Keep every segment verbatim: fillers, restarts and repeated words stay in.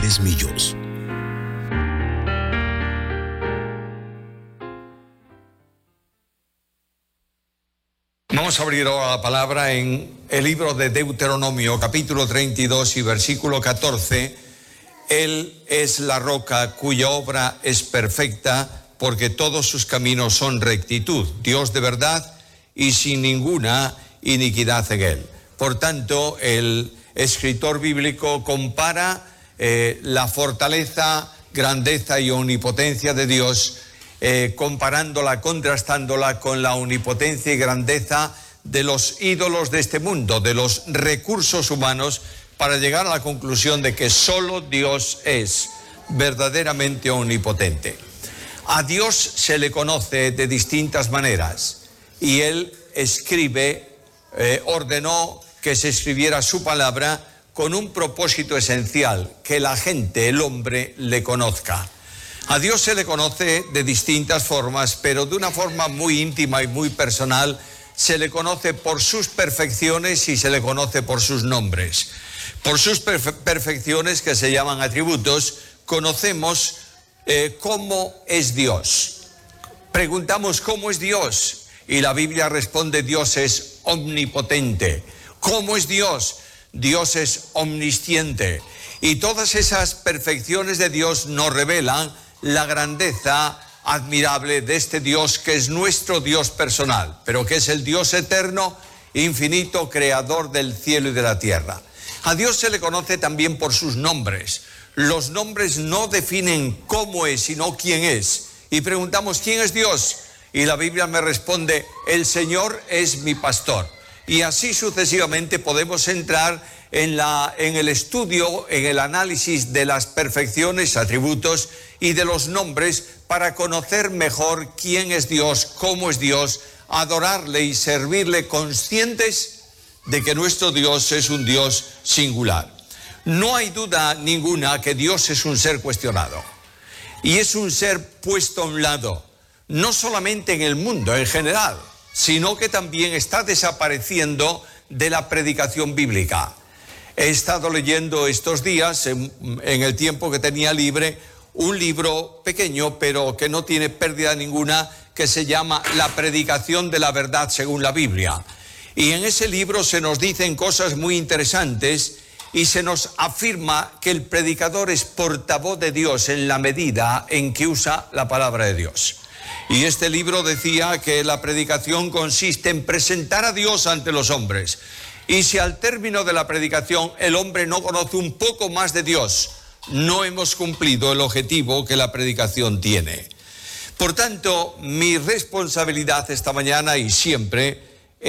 Álvarez Millos. Vamos a abrir ahora la palabra en el libro de Deuteronomio, capítulo treinta y dos y versículo catorce. Él es la roca cuya obra es perfecta, porque todos sus caminos son rectitud, Dios de verdad y sin ninguna iniquidad en él. Por tanto, el escritor bíblico compara eh, la fortaleza, grandeza y omnipotencia de Dios, Eh, comparándola, contrastándola con la omnipotencia y grandeza de los ídolos de este mundo, de los recursos humanos, para llegar a la conclusión de que solo Dios es verdaderamente omnipotente. A Dios se le conoce de distintas maneras y Él escribe, eh, ordenó que se escribiera su palabra con un propósito esencial, que la gente, el hombre, le conozca. A Dios se le conoce de distintas formas, pero de una forma muy íntima y muy personal. Se le conoce por sus perfecciones y se le conoce por sus nombres. Por sus perfe- perfecciones, que se llaman atributos, conocemos eh, cómo es Dios. Preguntamos cómo es Dios y la Biblia responde: Dios es omnipotente. ¿Cómo es Dios? Dios es omnisciente. Y todas esas perfecciones de Dios nos revelan la grandeza admirable de este Dios, que es nuestro Dios personal, pero que es el Dios eterno, infinito, creador del cielo y de la tierra. A Dios se le conoce también por sus nombres. Los nombres no definen cómo es, sino quién es. Y preguntamos: ¿quién es Dios? Y la Biblia me responde: el Señor es mi pastor. Y así sucesivamente podemos entrar en, la, en el estudio, en el análisis de las perfecciones, atributos y de los nombres, para conocer mejor quién es Dios, cómo es Dios, adorarle y servirle, conscientes de que nuestro Dios es un Dios singular. No hay duda ninguna que Dios es un ser cuestionado y es un ser puesto a un lado, no solamente en el mundo en general, sino que también está desapareciendo de la predicación bíblica. He estado leyendo estos días, en, en el tiempo que tenía libre, un libro pequeño, pero que no tiene pérdida ninguna, que se llama La predicación de la verdad según la Biblia. Y en ese libro se nos dicen cosas muy interesantes y se nos afirma que el predicador es portavoz de Dios en la medida en que usa la palabra de Dios. Y este libro decía que la predicación consiste en presentar a Dios ante los hombres. Y si al término de la predicación el hombre no conoce un poco más de Dios, no hemos cumplido el objetivo que la predicación tiene. Por tanto, mi responsabilidad esta mañana y siempre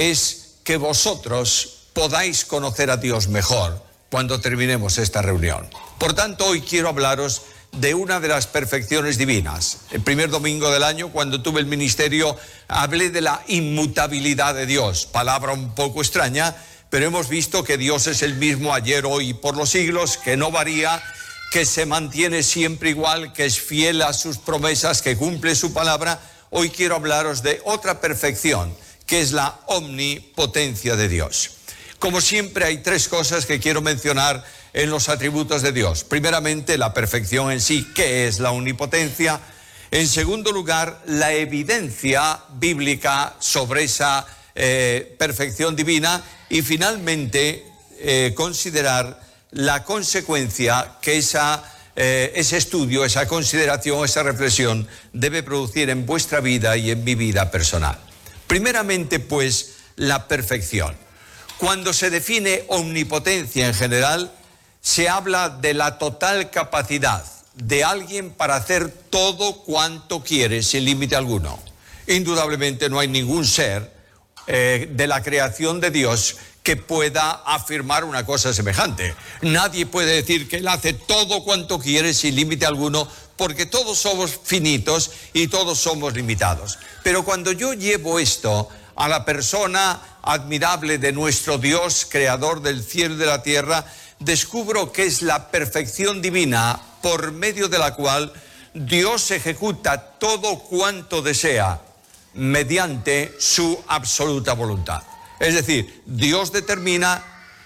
es que vosotros podáis conocer a Dios mejor cuando terminemos esta reunión. Por tanto, hoy quiero hablaros de una de las perfecciones divinas. El primer domingo del año, cuando tuve el ministerio, hablé de la inmutabilidad de Dios, palabra un poco extraña, pero hemos visto que Dios es el mismo ayer, hoy y por los siglos, que no varía, que se mantiene siempre igual, que es fiel a sus promesas, que cumple su palabra. Hoy quiero hablaros de otra perfección, que es la omnipotencia de Dios. Como siempre, hay tres cosas que quiero mencionar en los atributos de Dios. Primeramente, la perfección en sí, ¿qué es la omnipotencia? En segundo lugar, la evidencia bíblica sobre esa eh, perfección divina. Y finalmente, eh, considerar la consecuencia que esa, eh, ese estudio, esa consideración, esa reflexión debe producir en vuestra vida y en mi vida personal. Primeramente, pues, la perfección. Cuando se define omnipotencia en general, se habla de la total capacidad de alguien para hacer todo cuanto quiere sin límite alguno. Indudablemente no hay ningún ser eh, de la creación de Dios que pueda afirmar una cosa semejante. Nadie puede decir que Él hace todo cuanto quiere sin límite alguno, porque todos somos finitos y todos somos limitados. Pero cuando yo llevo esto a la persona admirable de nuestro Dios, creador del cielo y de la tierra, descubro que es la perfección divina por medio de la cual Dios ejecuta todo cuanto desea mediante su absoluta voluntad. Es decir, Dios determina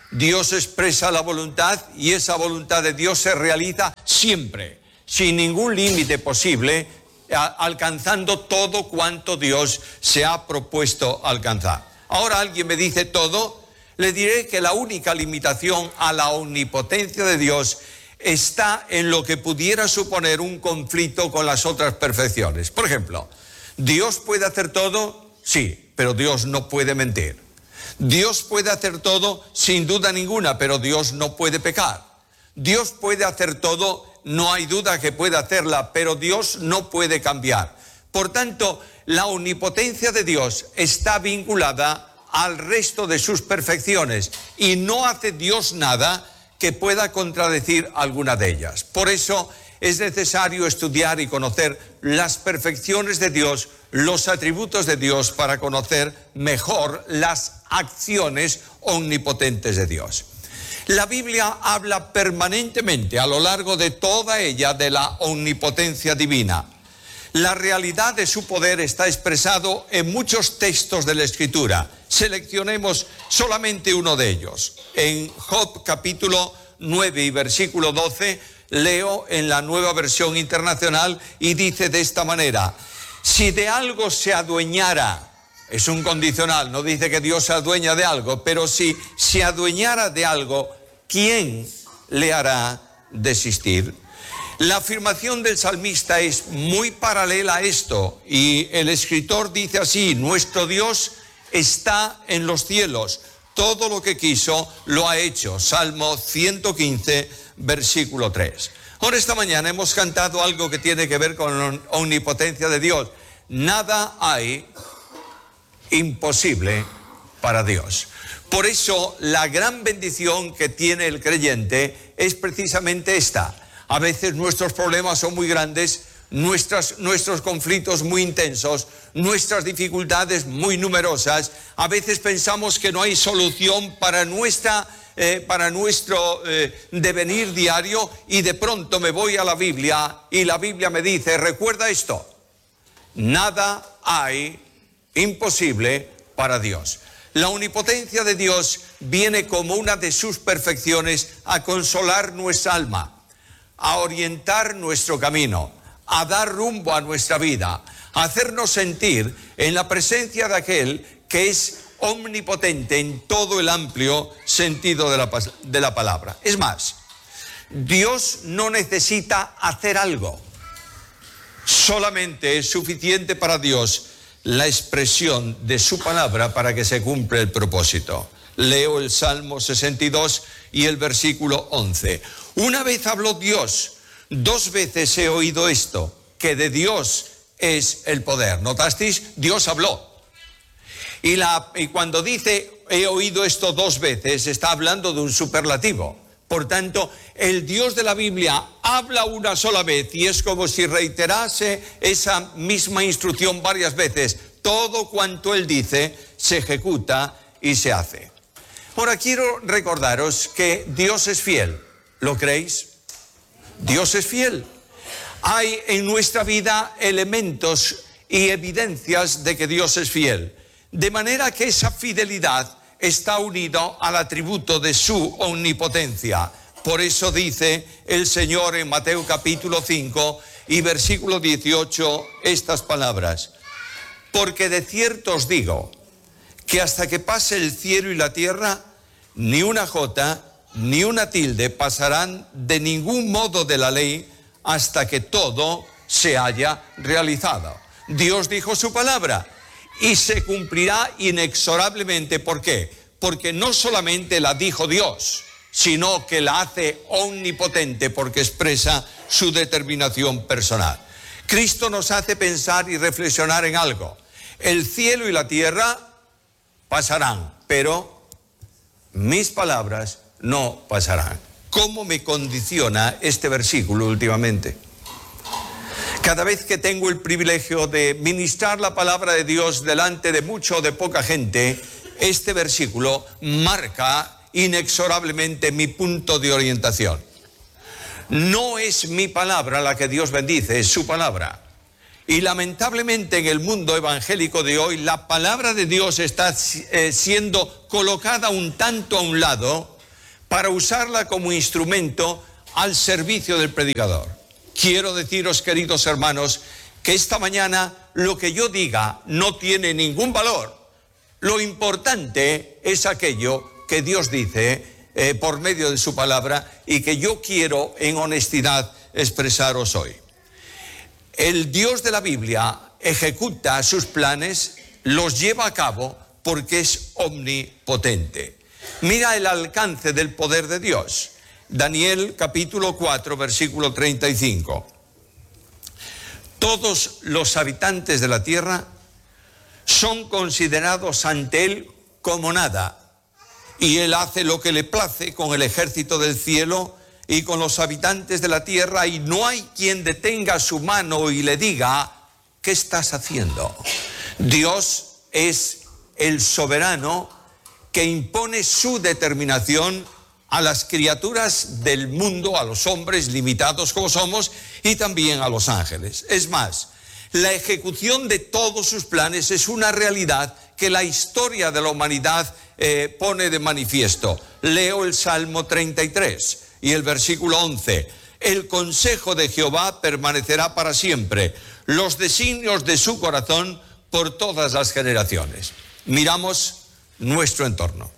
Dios expresa la voluntad y esa voluntad de Dios se realiza siempre, sin ningún límite posible, a, alcanzando todo cuanto Dios se ha propuesto alcanzar. Ahora alguien me dice todo, le diré que la única limitación a la omnipotencia de Dios está en lo que pudiera suponer un conflicto con las otras perfecciones. Por ejemplo, ¿Dios puede hacer todo? Sí, pero Dios no puede mentir. Dios puede hacer todo sin duda ninguna, pero Dios no puede pecar. Dios puede hacer todo, no hay duda que puede hacerla, pero Dios no puede cambiar. Por tanto, la omnipotencia de Dios está vinculada al resto de sus perfecciones y no hace Dios nada que pueda contradecir alguna de ellas. Por eso es necesario estudiar y conocer las perfecciones de Dios, los atributos de Dios, para conocer mejor las acciones omnipotentes de Dios. La Biblia habla permanentemente a lo largo de toda ella de la omnipotencia divina. La realidad de su poder está expresado en muchos textos de la Escritura. Seleccionemos solamente uno de ellos. En Job capítulo nueve y versículo doce, leo en la Nueva Versión Internacional y dice de esta manera: si de algo se adueñara, es un condicional, no dice que Dios se adueña de algo, pero si se adueñara de algo, ¿quién le hará desistir? La afirmación del salmista es muy paralela a esto, y el escritor dice así: nuestro Dios está en los cielos, todo lo que quiso lo ha hecho. Salmo ciento quince, versículo tres. Ahora, esta mañana hemos cantado algo que tiene que ver con la omnipotencia de Dios. Nada hay imposible para Dios. Por eso, la gran bendición que tiene el creyente es precisamente esta. A veces nuestros problemas son muy grandes, nuestras, nuestros conflictos muy intensos, nuestras dificultades muy numerosas. A veces pensamos que no hay solución para, nuestra, eh, para nuestro eh, devenir diario, y de pronto me voy a la Biblia y la Biblia me dice: recuerda esto, nada hay imposible para Dios. La omnipotencia de Dios viene como una de sus perfecciones a consolar nuestra alma, a orientar nuestro camino, a dar rumbo a nuestra vida, a hacernos sentir en la presencia de aquel que es omnipotente en todo el amplio sentido de la, de la palabra. Es más, Dios no necesita hacer algo, solamente es suficiente para Dios la expresión de su palabra para que se cumpla el propósito. Leo el Salmo sesenta y dos y el versículo once. Una vez habló Dios, dos veces he oído esto, que de Dios es el poder. ¿Notasteis? Dios habló. Y, la, y cuando dice he oído esto dos veces, está hablando de un superlativo. Por tanto, el Dios de la Biblia habla una sola vez y es como si reiterase esa misma instrucción varias veces. Todo cuanto Él dice se ejecuta y se hace. Ahora quiero recordaros que Dios es fiel. ¿Lo creéis? Dios es fiel. Hay en nuestra vida elementos y evidencias de que Dios es fiel. De manera que esa fidelidad está unido al atributo de su omnipotencia. Por eso dice el Señor en Mateo capítulo cinco y versículo dieciocho estas palabras: porque de cierto os digo que hasta que pase el cielo y la tierra, ni una jota ni una tilde pasarán de ningún modo de la ley hasta que todo se haya realizado. Dios dijo su palabra y se cumplirá inexorablemente. ¿Por qué? Porque no solamente la dijo Dios, sino que la hace omnipotente porque expresa su determinación personal. Cristo nos hace pensar y reflexionar en algo. El cielo y la tierra pasarán, pero mis palabras no pasarán. ¿Cómo me condiciona este versículo últimamente? Cada vez que tengo el privilegio de ministrar la palabra de Dios delante de mucha o de poca gente, este versículo marca inexorablemente mi punto de orientación. No es mi palabra la que Dios bendice, es su palabra. Y lamentablemente en el mundo evangélico de hoy, la palabra de Dios está eh, siendo colocada un tanto a un lado para usarla como instrumento al servicio del predicador. Quiero deciros, queridos hermanos, que esta mañana lo que yo diga no tiene ningún valor. Lo importante es aquello que Dios dice eh, por medio de su palabra y que yo quiero en honestidad expresaros hoy. El Dios de la Biblia ejecuta sus planes, los lleva a cabo porque es omnipotente. Mira el alcance del poder de Dios. Daniel capítulo cuatro, versículo treinta y cinco. Todos los habitantes de la tierra son considerados ante él como nada, y él hace lo que le place con el ejército del cielo y con los habitantes de la tierra, y no hay quien detenga su mano y le diga: ¿qué estás haciendo? Dios es el soberano que impone su determinación a las criaturas del mundo, a los hombres limitados como somos, y también a los ángeles. Es más, la ejecución de todos sus planes es una realidad que la historia de la humanidad eh, pone de manifiesto. Leo el Salmo treinta y tres y el versículo once. El consejo de Jehová permanecerá para siempre, los designios de su corazón por todas las generaciones. Miramos nuestro entorno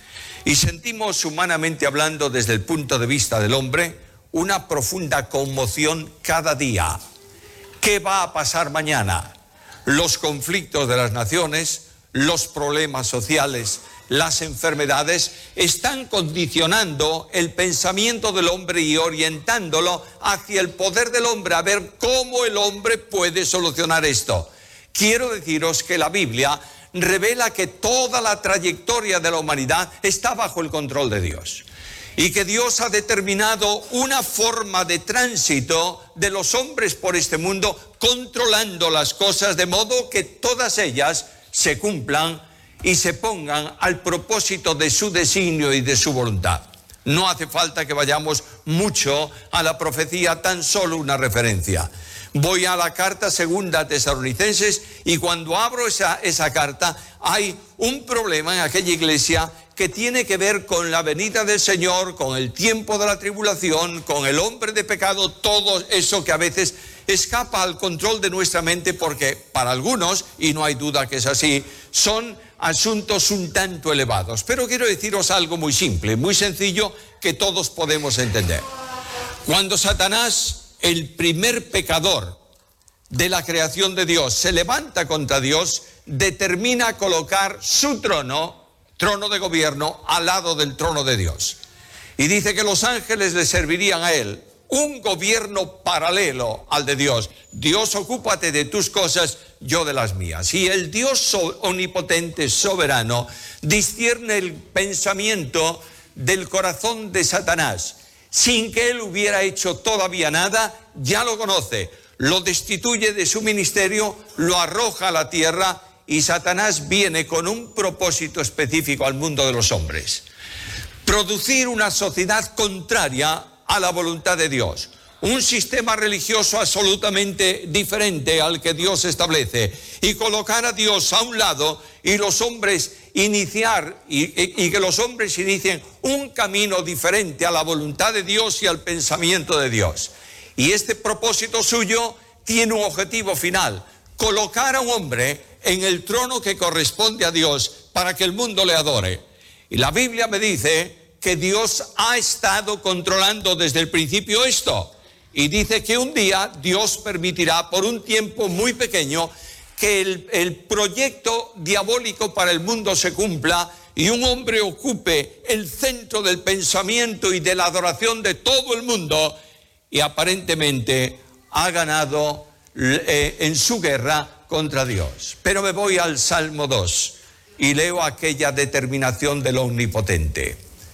y sentimos, humanamente hablando, desde el punto de vista del hombre, una profunda conmoción cada día. ¿Qué va a pasar mañana? Los conflictos de las naciones, los problemas sociales, las enfermedades están condicionando el pensamiento del hombre y orientándolo hacia el poder del hombre, a ver cómo el hombre puede solucionar esto. Quiero deciros que la Biblia revela que toda la trayectoria de la humanidad está bajo el control de Dios y que Dios ha determinado una forma de tránsito de los hombres por este mundo, controlando las cosas de modo que todas ellas se cumplan y se pongan al propósito de su designio y de su voluntad. No hace falta que vayamos mucho a la profecía, tan solo una referencia. Voy a la carta segunda a Tesalonicenses y cuando abro esa, esa carta hay un problema en aquella iglesia que tiene que ver con la venida del Señor, con el tiempo de la tribulación, con el hombre de pecado, todo eso que a veces escapa al control de nuestra mente, porque para algunos, y no hay duda que es así, son asuntos un tanto elevados. Pero quiero deciros algo muy simple, muy sencillo, que todos podemos entender. Cuando Satanás, el primer pecador de la creación de Dios, se levanta contra Dios, determina colocar su trono, trono de gobierno, al lado del trono de Dios. Y dice que los ángeles le servirían a él, un gobierno paralelo al de Dios. Dios, ocúpate de tus cosas, yo de las mías. Y el Dios omnipotente, soberano, discierne el pensamiento del corazón de Satanás. Sin que él hubiera hecho todavía nada, ya lo conoce, lo destituye de su ministerio, lo arroja a la tierra y Satanás viene con un propósito específico al mundo de los hombres: producir una sociedad contraria a la voluntad de Dios, un sistema religioso absolutamente diferente al que Dios establece, y colocar a Dios a un lado y los hombres iniciar y, y, y que los hombres inicien un camino diferente a la voluntad de Dios y al pensamiento de Dios. Y este propósito suyo tiene un objetivo final: colocar a un hombre en el trono que corresponde a Dios para que el mundo le adore. Y la Biblia me dice que Dios ha estado controlando desde el principio esto, y dice que un día Dios permitirá por un tiempo muy pequeño que el, el proyecto diabólico para el mundo se cumpla y un hombre ocupe el centro del pensamiento y de la adoración de todo el mundo, y aparentemente ha ganado eh, en su guerra contra Dios. Pero me voy al Salmo dos y leo aquella determinación del Omnipotente: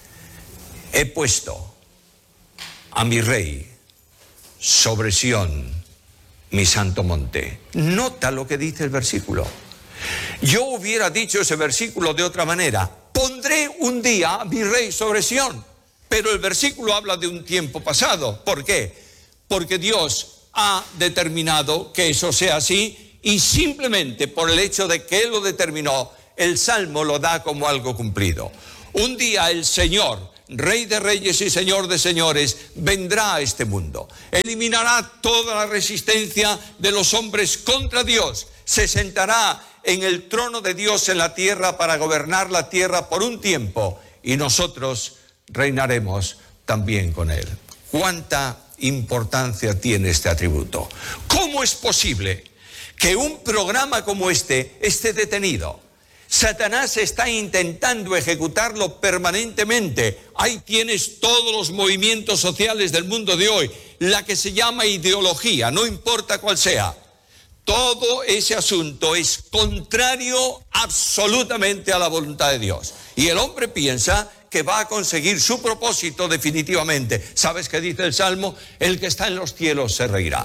he puesto a mi rey sobre Sión, mi santo monte. Nota lo que dice el versículo. Yo hubiera dicho ese versículo de otra manera: pondré un día a mi rey sobre Sión. Pero el versículo habla de un tiempo pasado. ¿Por qué? Porque Dios ha determinado que eso sea así, y simplemente por el hecho de que Él lo determinó, el Salmo lo da como algo cumplido. Un día el Señor Rey de reyes y Señor de señores, vendrá a este mundo. Eliminará toda la resistencia de los hombres contra Dios. Se sentará en el trono de Dios en la tierra para gobernar la tierra por un tiempo. Y nosotros reinaremos también con Él. ¿Cuánta importancia tiene este atributo? ¿Cómo es posible que un programa como este esté detenido? Satanás está intentando ejecutarlo permanentemente. Ahí tienes todos los movimientos sociales del mundo de hoy, la que se llama ideología, no importa cuál sea. Todo ese asunto es contrario absolutamente a la voluntad de Dios. Y el hombre piensa que va a conseguir su propósito definitivamente. ¿Sabes qué dice el Salmo? El que está en los cielos se reirá.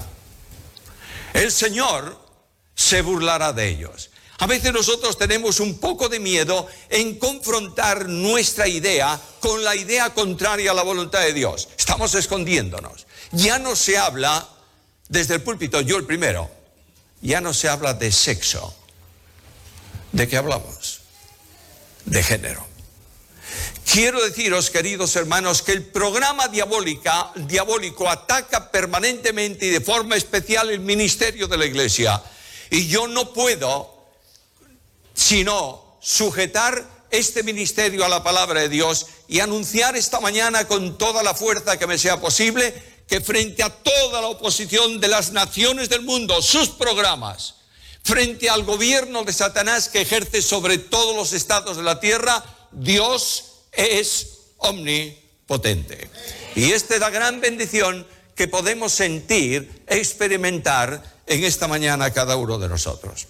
El Señor se burlará de ellos. A veces nosotros tenemos un poco de miedo en confrontar nuestra idea con la idea contraria a la voluntad de Dios. Estamos escondiéndonos. Ya no se habla, desde el púlpito, yo el primero, ya no se habla de sexo. ¿De qué hablamos? De género. Quiero deciros, queridos hermanos, que el programa diabólica, diabólico ataca permanentemente y de forma especial el ministerio de la Iglesia. Y yo no puedo sino sujetar este ministerio a la palabra de Dios y anunciar esta mañana con toda la fuerza que me sea posible que frente a toda la oposición de las naciones del mundo, sus programas, frente al gobierno de Satanás que ejerce sobre todos los estados de la tierra, Dios es omnipotente. Y esta es la gran bendición que podemos sentir, experimentar en esta mañana cada uno de nosotros.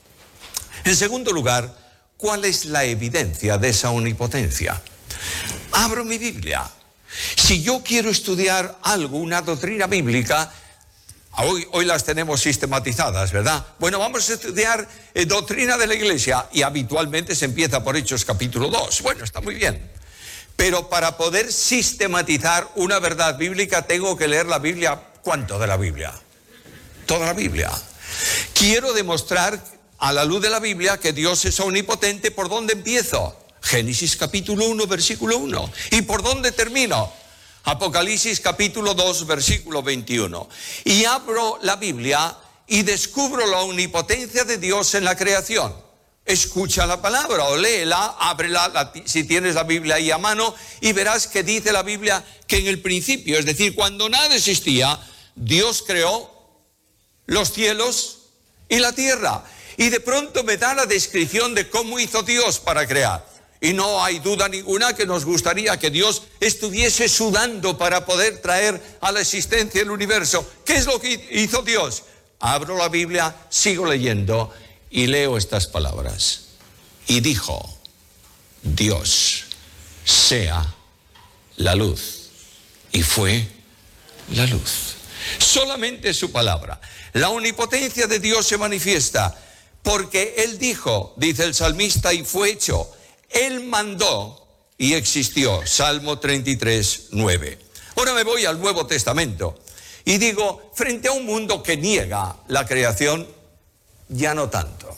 En segundo lugar, ¿cuál es la evidencia de esa omnipotencia? Abro mi Biblia. Si yo quiero estudiar algo, una doctrina bíblica, hoy, hoy las tenemos sistematizadas, ¿verdad? Bueno, vamos a estudiar eh, doctrina de la Iglesia y habitualmente se empieza por Hechos capítulo dos. Bueno, está muy bien. Pero para poder sistematizar una verdad bíblica tengo que leer la Biblia. ¿Cuánto de la Biblia? Toda la Biblia. Quiero demostrar a la luz de la Biblia que Dios es omnipotente. ¿Por dónde empiezo? Génesis capítulo uno, versículo uno. ¿Y por dónde termino? Apocalipsis capítulo dos, versículo veintiuno. Y abro la Biblia y descubro la omnipotencia de Dios en la creación. Escucha la palabra o léela, ábrela la, si tienes la Biblia ahí a mano, y verás que dice la Biblia que en el principio, es decir, cuando nada existía, Dios creó los cielos y la tierra. Y de pronto me da la descripción de cómo hizo Dios para crear. Y no hay duda ninguna que nos gustaría que Dios estuviese sudando para poder traer a la existencia el universo. ¿Qué es lo que hizo Dios? Abro la Biblia, sigo leyendo y leo estas palabras. Y dijo, Dios, sea la luz. Y fue la luz. Solamente su palabra. La omnipotencia de Dios se manifiesta porque Él dijo, dice el salmista, y fue hecho. Él mandó y existió. Salmo treinta y tres, nueve. Ahora me voy al Nuevo Testamento y digo, frente a un mundo que niega la creación, ya no tanto.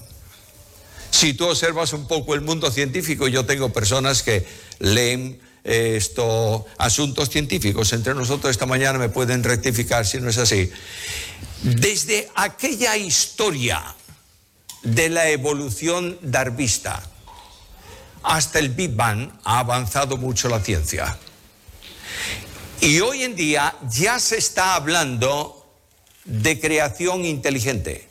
Si tú observas un poco el mundo científico, yo tengo personas que leen eh, esto, asuntos científicos. Entre nosotros esta mañana me pueden rectificar si no es así. Desde aquella historia de la evolución darwinista hasta el Big Bang ha avanzado mucho la ciencia. Y hoy en día ya se está hablando de creación inteligente.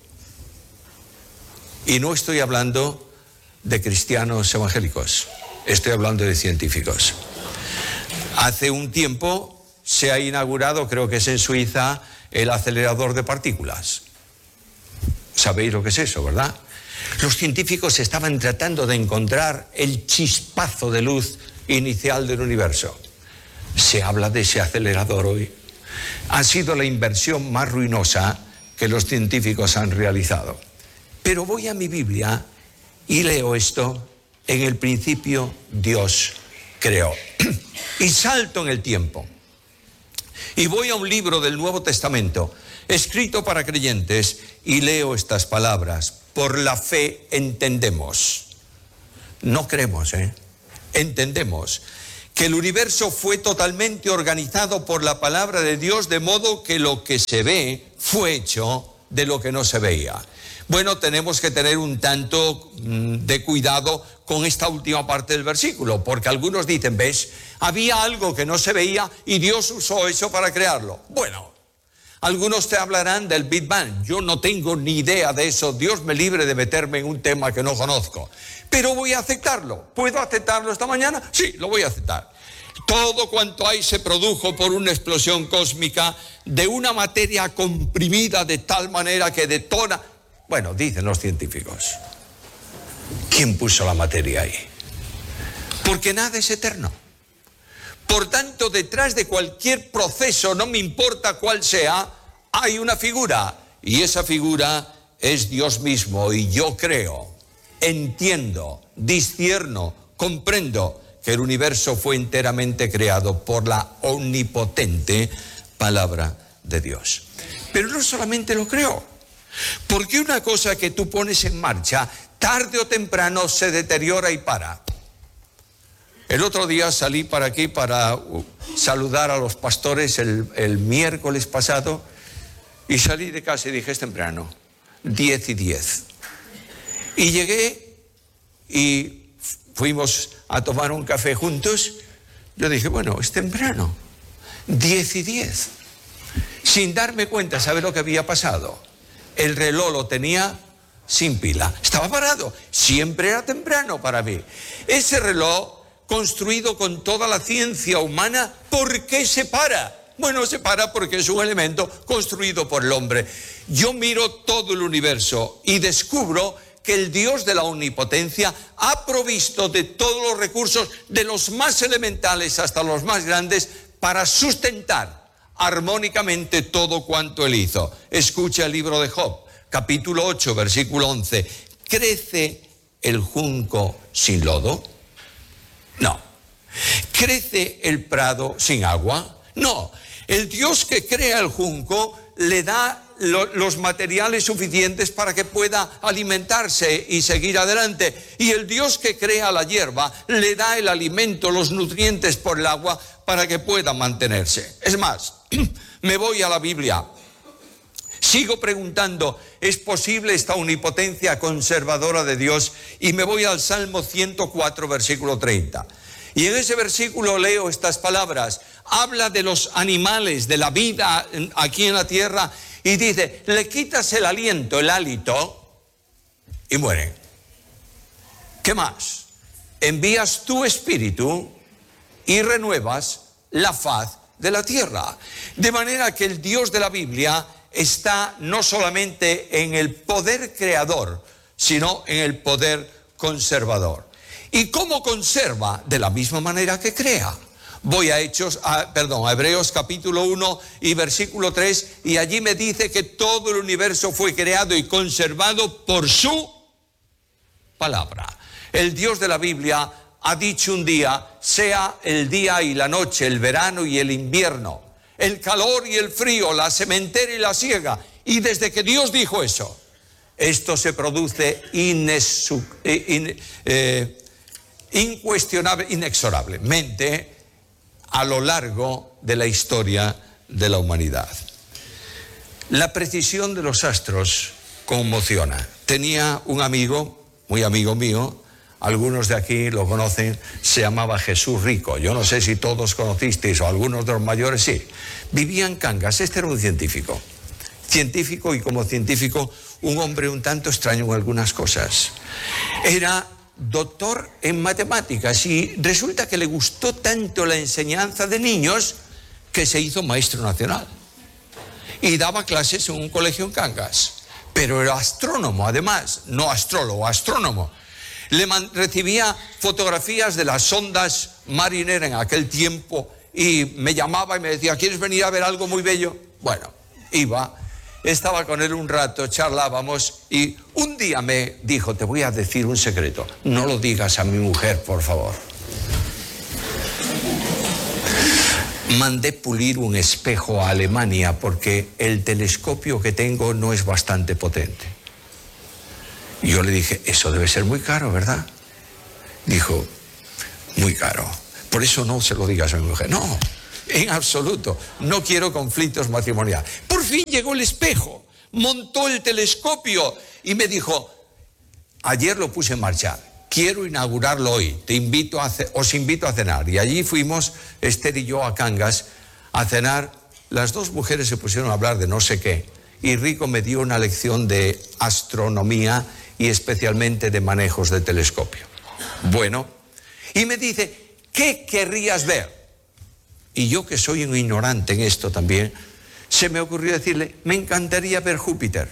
Y no estoy hablando de cristianos evangélicos, estoy hablando de científicos. Hace un tiempo se ha inaugurado, creo que es en Suiza, el acelerador de partículas. Sabéis lo que es eso, ¿verdad? Los científicos estaban tratando de encontrar el chispazo de luz inicial del universo. Se habla de ese acelerador hoy. Ha sido la inversión más ruinosa que los científicos han realizado. Pero voy a mi Biblia y leo esto. En el principio Dios creó. Y salto en el tiempo. Y voy a un libro del Nuevo Testamento, escrito para creyentes, y leo estas palabras. Por la fe entendemos. No creemos, ¿eh? Entendemos que el universo fue totalmente organizado por la palabra de Dios, de modo que lo que se ve fue hecho de lo que no se veía. Bueno, tenemos que tener un tanto de cuidado con esta última parte del versículo, porque algunos dicen, ¿ves? Había algo que no se veía y Dios usó eso para crearlo. Bueno, algunos te hablarán del Big Bang. Yo no tengo ni idea de eso. Dios me libre de meterme en un tema que no conozco. Pero voy a aceptarlo. ¿Puedo aceptarlo esta mañana? Sí, lo voy a aceptar. Todo cuanto hay se produjo por una explosión cósmica de una materia comprimida de tal manera que detona. Bueno, dicen los científicos. ¿Quién puso la materia ahí? Porque nada es eterno. Por tanto, detrás de cualquier proceso, no me importa cuál sea, hay una figura. Y esa figura es Dios mismo. Y yo creo, entiendo, discierno, comprendo que el universo fue enteramente creado por la omnipotente palabra de Dios. Pero no solamente lo creo, porque una cosa que tú pones en marcha, tarde o temprano se deteriora y para. El otro día salí para aquí para saludar a los pastores el, el miércoles pasado y salí de casa y dije, es temprano, diez y diez. Y llegué y fuimos a tomar un café juntos. Yo dije, bueno, es temprano, diez y diez. Sin darme cuenta, ¿sabe lo que había pasado? El reloj lo tenía sin pila, estaba parado, siempre era temprano para mí. Ese reloj, construido con toda la ciencia humana, ¿por qué se para? Bueno, se para porque es un elemento construido por el hombre. Yo miro todo el universo y descubro que el Dios de la omnipotencia ha provisto de todos los recursos, de los más elementales hasta los más grandes, para sustentar armónicamente todo cuanto él hizo. Escucha el libro de Job, capítulo ocho, versículo once. ¿Crece el junco sin lodo? No. ¿Crece el prado sin agua? No. El Dios que crea el junco le da lo, los materiales suficientes para que pueda alimentarse y seguir adelante. Y el Dios que crea la hierba le da el alimento, los nutrientes por el agua para que pueda mantenerse. Es más, me voy a la Biblia. Sigo preguntando, ¿es posible esta omnipotencia conservadora de Dios? Y me voy al Salmo ciento cuatro, versículo treinta. Y en ese versículo leo estas palabras. Habla de los animales, de la vida aquí en la tierra, y dice, le quitas el aliento, el hálito, y mueren. ¿Qué más? Envías tu espíritu y renuevas la faz de la tierra. De manera que el Dios de la Biblia está no solamente en el poder creador, sino en el poder conservador. ¿Y cómo conserva? De la misma manera que crea. Voy a Hechos, a, perdón, a Hebreos capítulo uno y versículo tres, y allí me dice que todo el universo fue creado y conservado por su palabra. El Dios de la Biblia ha dicho un día, sea el día y la noche, el verano y el invierno, el calor y el frío, la sementera y la siega. Y desde que Dios dijo eso, esto se produce inesu, in, eh, incuestionable, inexorablemente a lo largo de la historia de la humanidad. La precisión de los astros conmociona. Tenía un amigo, muy amigo mío, algunos de aquí lo conocen, se llamaba Jesús Rico. Yo no sé si todos conocisteis o algunos de los mayores, sí. Vivía en Cangas. Este era un científico. Científico y como científico un hombre un tanto extraño en algunas cosas. Era doctor en matemáticas y resulta que le gustó tanto la enseñanza de niños que se hizo maestro nacional. Y daba clases en un colegio en Cangas. Pero era astrónomo además, no astrólogo, astrónomo. Le man, recibía fotografías de las sondas marineras en aquel tiempo y me llamaba y me decía, ¿quieres venir a ver algo muy bello? Bueno, iba, estaba con él un rato, charlábamos y un día me dijo, te voy a decir un secreto, no lo digas a mi mujer, por favor. Mandé pulir un espejo a Alemania porque el telescopio que tengo no es bastante potente. Y yo le dije, eso debe ser muy caro, ¿verdad? Dijo, muy caro. Por eso no se lo digas a mi mujer. No, en absoluto. No quiero conflictos matrimoniales. Por fin llegó el espejo, montó el telescopio y me dijo, ayer lo puse en marcha, quiero inaugurarlo hoy, te invito a os invito a cenar. Y allí fuimos, Esther y yo, a Cangas, a cenar. Las dos mujeres se pusieron a hablar de no sé qué, y Rico me dio una lección de astronomía y especialmente de manejos de telescopio. Bueno, y me dice, ¿qué querrías ver? Y yo, que soy un ignorante en esto también, se me ocurrió decirle, me encantaría ver Júpiter.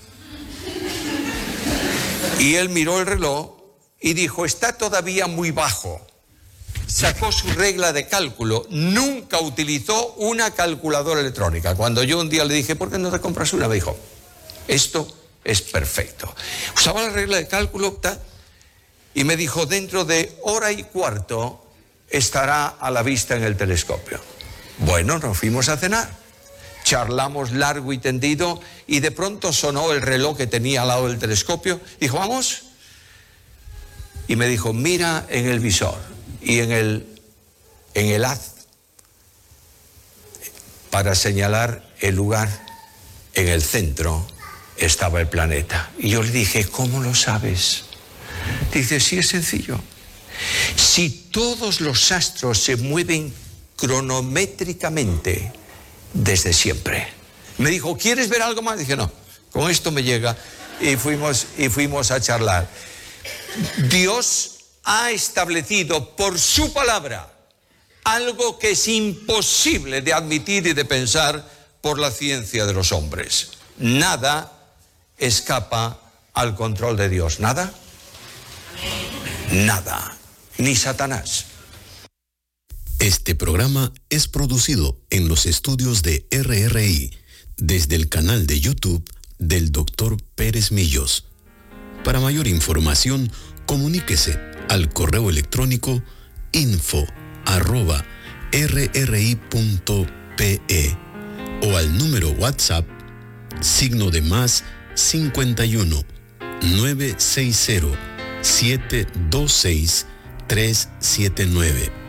Y él miró el reloj y dijo, está todavía muy bajo. Sacó su regla de cálculo, nunca utilizó una calculadora electrónica. Cuando yo un día le dije, ¿por qué no te compras una? Me dijo, esto es perfecto. Usaba la regla de cálculo y me dijo, dentro de hora y cuarto estará a la vista en el telescopio. Bueno, nos fuimos a cenar, charlamos largo y tendido y de pronto sonó el reloj que tenía al lado del telescopio. Dijo, vamos. Y me dijo, mira en el visor y en el, en el haz para señalar el lugar, en el centro estaba el planeta. Y yo le dije, ¿cómo lo sabes? Dice, sí, es sencillo. Si todos los astros se mueven cronométricamente desde siempre. Me dijo, ¿quieres ver algo más? Dije, no, con esto me llega. Y fuimos, y fuimos a charlar. Dios ha establecido por su palabra algo que es imposible de admitir y de pensar por la ciencia de los hombres. Nada escapa al control de Dios. ¿Nada? Nada. Ni Satanás. Este programa es producido en los estudios de R R I desde el canal de YouTube del doctor Pérez Millos. Para mayor información, comuníquese al correo electrónico info arroba rri punto pe o al número WhatsApp signo de más cincuenta y uno, novecientos sesenta, setecientos veintiséis, trescientos setenta y nueve.